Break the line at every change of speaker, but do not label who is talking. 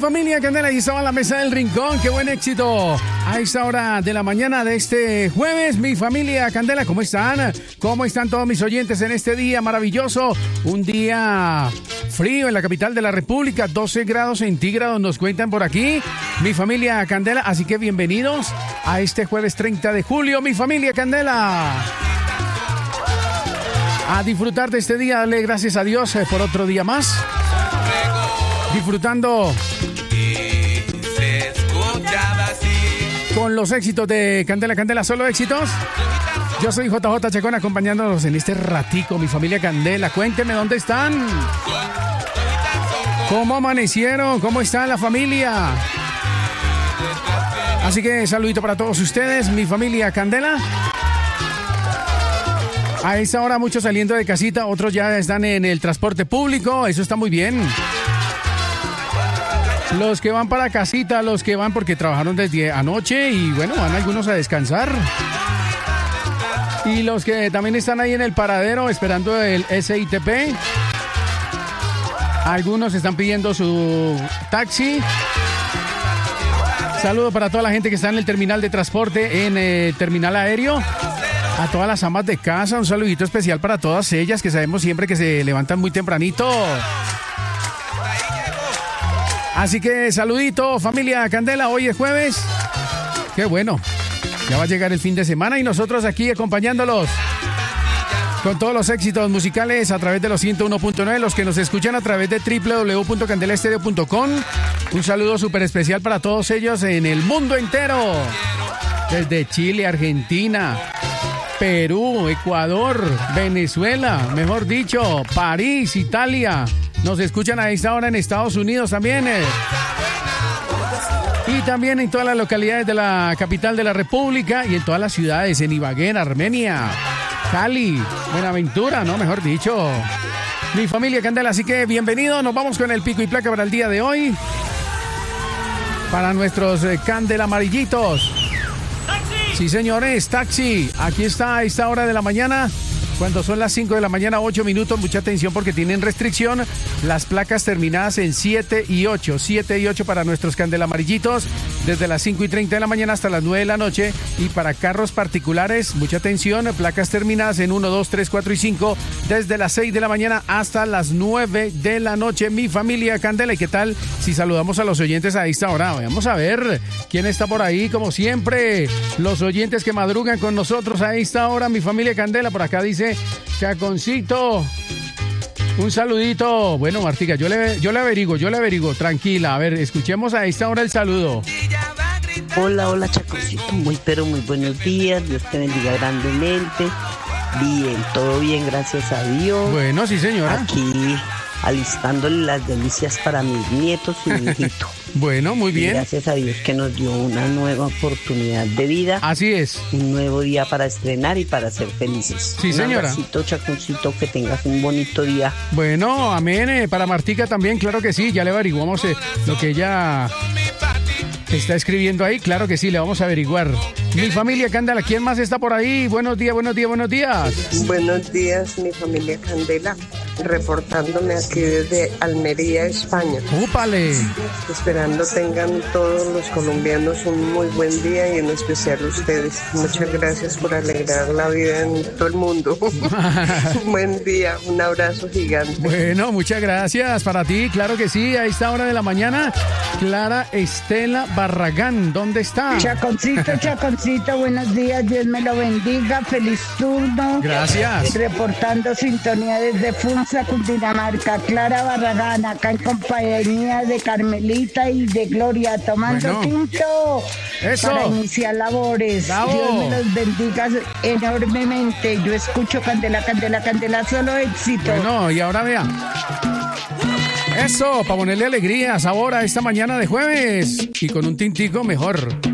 familia Candela, ahí estaba la mesa del rincón. Qué buen éxito a esta hora de la mañana de este jueves. Mi familia Candela, ¿cómo están? ¿Cómo están todos mis oyentes en este día maravilloso? Un día frío en la capital de la República, 12 grados centígrados nos cuentan por aquí. Mi familia Candela, así que bienvenidos a este jueves 30 de julio. Mi familia Candela, a disfrutar de este día, darle gracias a Dios por otro día más. Disfrutando con los éxitos de Candela. Candela, solo éxitos. Yo soy JJ Chacón, acompañándonos en este ratico, mi familia Candela. Cuénteme dónde están, cómo amanecieron, cómo está la familia. Así que saludito para todos ustedes, mi familia Candela. A esta hora muchos saliendo de casita, otros ya están en el transporte público, eso está muy bien. Los que van para casita, los que van porque trabajaron desde anoche y bueno, van algunos a descansar. Y los que también están ahí en el paradero esperando el SITP. Algunos están pidiendo su taxi. Saludo para toda la gente que está en el terminal de transporte, en el terminal aéreo. A todas las amas de casa, un saludito especial para todas ellas que sabemos siempre que se levantan muy tempranito. Así que saludito, familia Candela, hoy es jueves. Qué bueno, ya va a llegar el fin de semana y nosotros aquí acompañándolos con todos los éxitos musicales a través de los 101.9, los que nos escuchan a través de www.candelaestereo.com. Un saludo súper especial para todos ellos en el mundo entero, desde Chile, Argentina, Perú, Ecuador, Venezuela, mejor dicho, París, Italia. Nos escuchan a esta hora en Estados Unidos también. Y también en todas las localidades de la capital de la República y en todas las ciudades, en Ibagué, en Armenia, Cali, Buenaventura, ¿no? Mejor dicho. Mi familia Candela, así que bienvenido. Nos vamos con el pico y placa para el día de hoy. Para nuestros Candela amarillitos. Sí, señores, taxi. Aquí está a esta hora de la mañana. Cuando son las 5 de la mañana, 8 minutos, mucha atención porque tienen restricción. Las placas terminadas en 7 y 8. 7 y 8 para nuestros Candela amarillitos, desde las 5 y 30 de la mañana hasta las 9 de la noche. Y para carros particulares, mucha atención, placas terminadas en 1, 2, 3, 4 y 5, desde las 6 de la mañana hasta las 9 de la noche. Mi familia Candela, ¿y qué tal si saludamos a los oyentes a esta hora? Vamos a ver quién está por ahí, como siempre. Los oyentes que madrugan con nosotros a esta hora, mi familia Candela, por acá dice Chaconcito, un saludito. Bueno, Martica, yo le averiguo, tranquila. A ver, escuchemos a esta hora el saludo.
Hola, Chaconcito, muy buenos días. Dios te bendiga grandemente. Bien, todo bien, gracias a Dios.
Bueno, sí, señora.
Aquí alistándole las delicias para mis nietos y mi hijito.
Bueno, muy bien.
Y gracias a Dios que nos dio una nueva oportunidad de vida.
Así es.
Un nuevo día para estrenar y para ser felices.
Sí, señora.
Un abracito, Chaconcito, que tengas un bonito día.
Bueno, amén. Para Martica también, claro que sí. Ya le averiguamos lo que ella está escribiendo ahí. Claro que sí, le vamos a averiguar. Mi familia Candela, ¿quién más está por ahí? Buenos días.
Buenos días, mi familia Candela. Reportándome aquí desde Almería, España.
¡Úpale!
Esperando tengan todos los colombianos un muy buen día y en especial ustedes. Muchas gracias por alegrar la vida en todo el mundo. Buen día, un abrazo gigante.
Bueno, muchas gracias para ti, claro que sí. A esta hora de la mañana, Clara Estela Barragán, ¿dónde está?
Chaconcito, buenos días, Dios me lo bendiga, feliz turno.
Gracias.
Reportando sintonía desde Funza, Cundinamarca, Clara Barragán, acá en compañía de Carmelita y de Gloria, tomando tinto para iniciar labores.
¡Bravo!
Dios me los bendiga enormemente. Yo escucho Candela, solo éxito.
Bueno, y ahora vean. Eso, para ponerle alegría, sabor a esta mañana de jueves. Y con un tintico mejor.